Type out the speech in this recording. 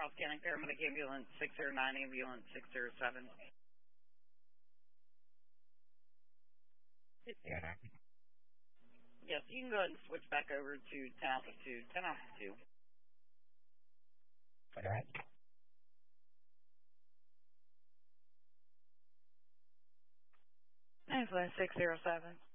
Charles County Paramedic Ambulance 609, Ambulance 607. Yeah. Yes, you can go ahead and switch back over to 10 Alpha 2. 10 Alpha 2. All right. Ambulance 607.